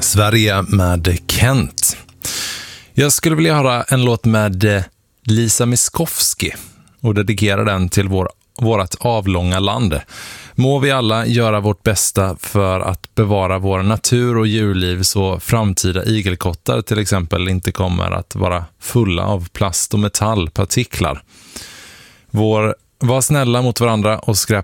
Sverige med Kent. Jag skulle vilja höra en låt med Lisa Miskovsky och dedikera den till vårt avlånga land. Må vi alla göra vårt bästa för att bevara vår natur och djurliv så framtida igelkottar till exempel inte kommer att vara fulla av plast- och metallpartiklar. Var snälla mot varandra och skräp